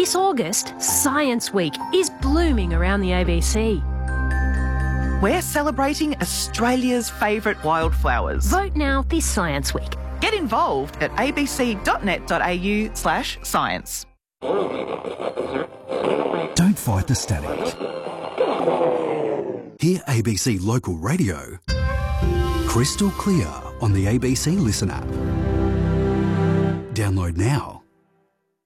This August, Science Week is blooming around the ABC. We're celebrating Australia's favourite wildflowers. Vote now this Science Week. Get involved at abc.net.au/science. Don't fight the static. Hear ABC Local Radio crystal clear on the ABC Listen app. Download now.